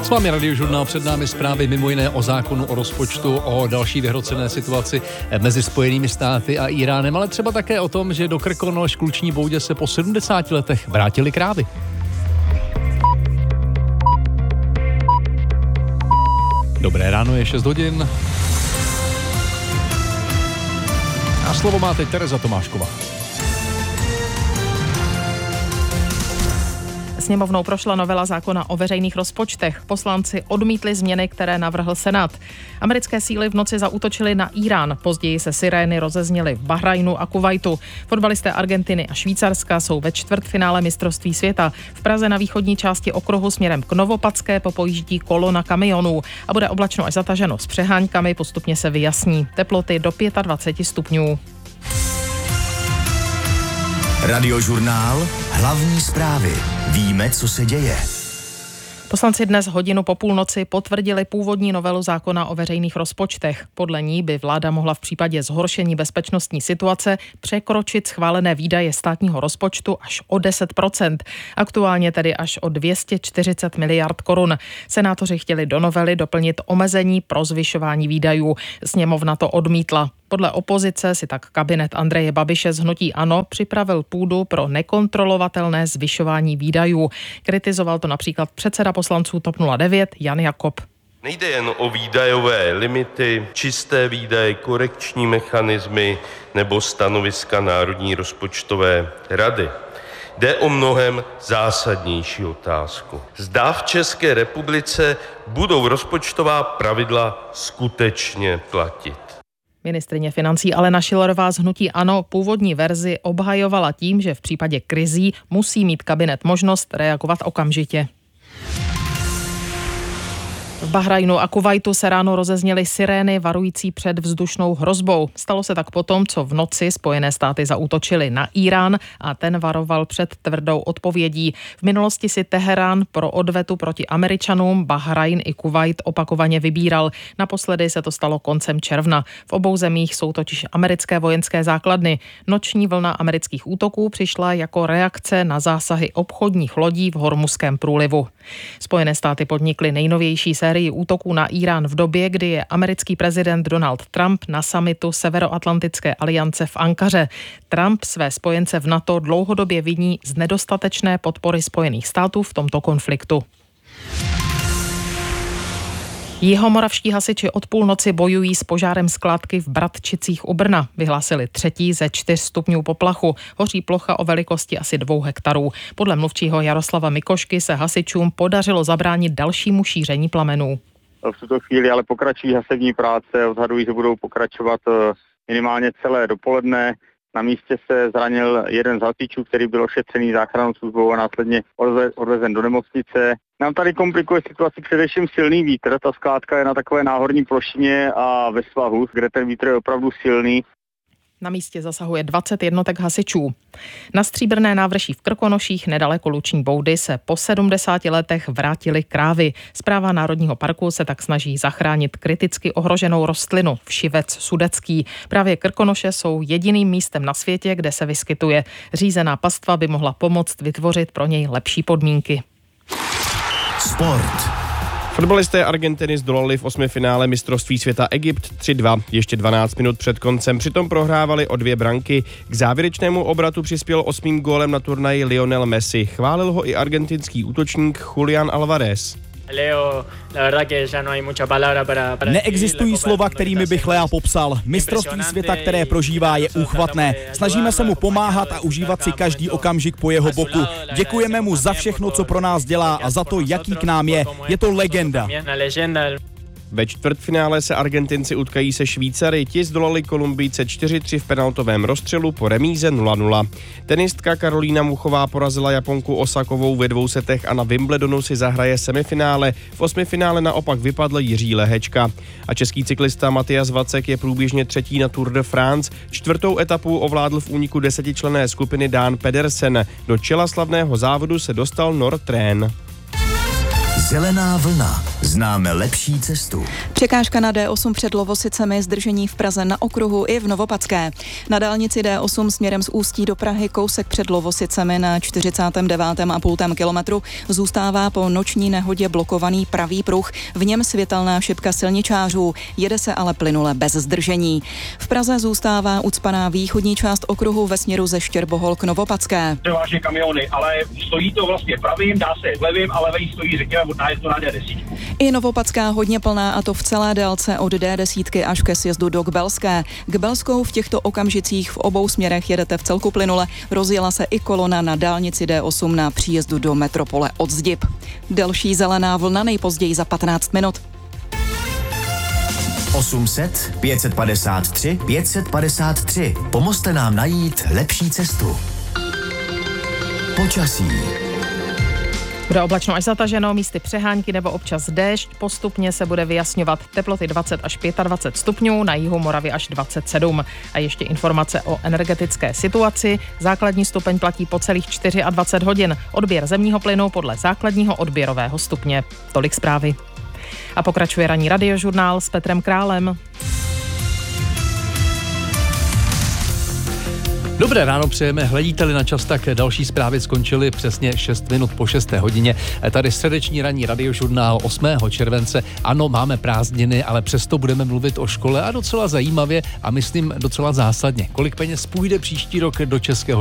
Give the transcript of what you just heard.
S vámi Radiožurnál, před námi zprávy mimo jiné o zákonu o rozpočtu, o další vyhrocené situaci mezi Spojenými státy a Íránem, ale třeba také o tom, že do Krkonoš k Luční Boudě se po 70 letech vrátily krávy. Dobré ráno, je 6 hodin. A slovo má teď Tereza Tomášková. Sněmovnou prošla novela zákona o veřejných rozpočtech. Poslanci odmítli změny, které navrhl Senát. Americké síly v noci zaútočily na Irán. Později se sirény rozezněly v Bahrajnu a Kuvajtu. Fotbalisté Argentiny a Švýcarska jsou ve čtvrtfinále mistrovství světa. V Praze na východní části okruhu směrem k Novopadské popojíždí kolona kamionů a bude oblačno až zataženo s přeháňkami, postupně se vyjasní. Teploty do 25 stupňů. Radiožurnál, hlavní zprávy. Víme, co se děje. Poslanci dnes hodinu po půlnoci potvrdili původní novelu zákona o veřejných rozpočtech. Podle ní by vláda mohla v případě zhoršení bezpečnostní situace překročit schválené výdaje státního rozpočtu až o 10%, aktuálně tedy až o 240 miliard korun. Senátoři chtěli do novely doplnit omezení pro zvyšování výdajů. Sněmovna to odmítla. Podle opozice si tak kabinet Andreje Babiše z hnutí ANO připravil půdu pro nekontrolovatelné zvyšování výdajů. Kritizoval to například předseda poslanců TOP 09 Jan Jakob. Nejde jen o výdajové limity, čisté výdaje, korekční mechanismy nebo stanoviska Národní rozpočtové rady. Jde o mnohem zásadnější otázku. Zda v České republice budou rozpočtová pravidla skutečně platit. Ministryně financí Alena Schillerová z hnutí ANO původní verzi obhajovala tím, že v případě krizí musí mít kabinet možnost reagovat okamžitě. V Bahrajnu a Kuvajtu se ráno rozezněly sirény varující před vzdušnou hrozbou. Stalo se tak potom, co v noci Spojené státy zaútočily na Irán a ten varoval před tvrdou odpovědí. V minulosti si Teherán pro odvetu proti Američanům Bahrajn i Kuvajt opakovaně vybíral. Naposledy se to stalo koncem června. V obou zemích jsou totiž americké vojenské základny. Noční vlna amerických útoků přišla jako reakce na zásahy obchodních lodí v Hormuzském průlivu. Spojené státy podnikly nejnovější sérii útoků na Irán v době, kdy je americký prezident Donald Trump na summitu Severoatlantické aliance v Ankaře. Trump své spojence v NATO dlouhodobě viní z nedostatečné podpory Spojených států v tomto konfliktu. Jihomoravští hasiči od půlnoci bojují s požárem skládky v Bratčicích u Brna. Vyhlásili 3. ze 4 stupňů poplachu. Hoří plocha o velikosti asi 2 hektarů. Podle mluvčího Jaroslava Mikošky se hasičům podařilo zabránit dalšímu šíření plamenů. V tuto chvíli ale pokračují hasební práce, odhadují, že budou pokračovat minimálně celé dopoledne. Na místě se zranil jeden z hasičů, který byl ošetřený záchrannou službou a následně odvezen do nemocnice. Nám tady komplikuje situaci především silný vítr. Ta skládka je na takové náhorní plošině a ve svahu, kde ten vítr je opravdu silný. Na místě zasahuje 20 jednotek hasičů. Na Stříbrné návrší v Krkonoších nedaleko Luční Boudy se po 70 letech vrátily krávy. Správa Národního parku se tak snaží zachránit kriticky ohroženou rostlinu všivec sudecký. Právě Krkonoše jsou jediným místem na světě, kde se vyskytuje. Řízená pastva by mohla pomoct vytvořit pro něj lepší podmínky. Sport. Fotbalisté Argentiny zdolali v 8. finále mistrovství světa Egypt 3-2, ještě 12 minut před koncem, přitom prohrávali o 2 branky. K závěrečnému obratu přispěl 8. gólem na turnaji Lionel Messi. Chválil ho i argentinský útočník Julián Álvarez. Neexistují slova, kterými bych Lea popsal. Mistrovství světa, které prožívá, je úchvatné. Snažíme se mu pomáhat a užívat si každý okamžik po jeho boku. Děkujeme mu za všechno, co pro nás dělá a za to, jaký k nám je. Je to legenda. Ve čtvrtfinále se Argentinci utkají se Švýcary, ti zdolali Kolumbijce 4-3 v penaltovém rozstřelu po remíze 0-0. Tenistka Karolína Muchová porazila Japonku Osakovou ve 2 setech a na Wimbledonu si zahraje semifinále. V 8. finále naopak vypadl Jiří Lehečka. A český cyklista Matyas Vacek je průběžně 3. na Tour de France. 4. etapu ovládl v úniku 10členné skupiny Dan Pedersen. Do čela slavného závodu se dostal Northrén. Zelená vlna. Známe lepší cestu. Překážka na D8 před Lovosicemi, zdržení v Praze na okruhu i v Novopadské. Na dálnici D8 směrem z Ústí do Prahy kousek před Lovosicemi na 49,5 kilometru zůstává po noční nehodě blokovaný pravý pruh, v něm světelná šipka silničářů, jede se ale plynule bez zdržení. V Praze zůstává ucpaná východní část okruhu ve směru ze Štěrbohol k Novopadské. Převážně kamiony, ale stojí to vlastně pravým, dá se jet levým, ale levý stojí, řekněme, od nájezdu na D10. I Novopadská hodně plná, a to v celé délce od D10 až ke sjezdu do Kbelské. Kbelskou v těchto okamžicích v obou směrech jedete v celku plynule. Rozjela se i kolona na dálnici D8 na příjezdu do metropole od Zdib. Delší zelená vlna nejpozději za 15 minut. 800 553 553. Pomozte nám najít lepší cestu. Počasí. Bude oblačno až zataženo, místy přehánky nebo občas déšť. Postupně se bude vyjasňovat, teploty 20 až 25 stupňů, na jihu Moravy až 27. A ještě informace o energetické situaci. Základní stupeň platí po celých 24 hodin. Odběr zemního plynu podle základního odběrového stupně. Tolik zprávy. A pokračuje ranní radiožurnál s Petrem Králem. Dobré ráno přejeme, hledíte-li na čas, tak další zprávy skončily přesně 6 minut po 6. hodině. Tady srdeční ranní radiožurnál 8. července. Ano, máme prázdniny, ale přesto budeme mluvit o škole a docela zajímavě a myslím docela zásadně. Kolik peněz půjde příští rok do českého